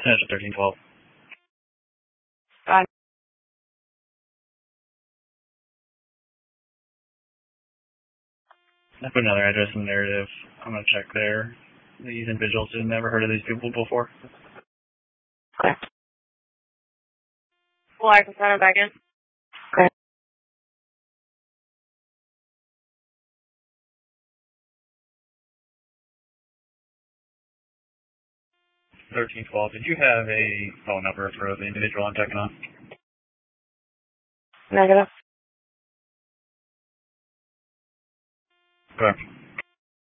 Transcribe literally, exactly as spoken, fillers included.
Attention thirteen twelve. Fine. I put another address in the narrative. I'm going to check there. These individuals have never heard of these people before. Okay. Well, I can send it back in. Okay. thirteen twelve, did you have a phone number for the individual I'm checking on? Negative. Okay.